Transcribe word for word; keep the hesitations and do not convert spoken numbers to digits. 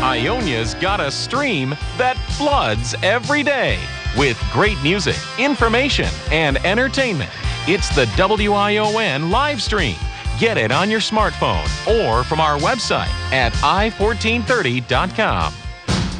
Ionia's got a stream that floods every day with great music, information, and entertainment. It's the W I O N live stream. Get it on your smartphone or from our website at i fourteen thirty dot com.